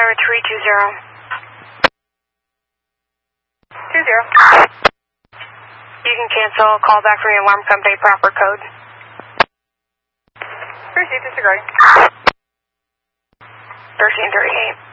number 320. 20. You can cancel a call back from the alarm company, proper code. Received, disregarding. 1338.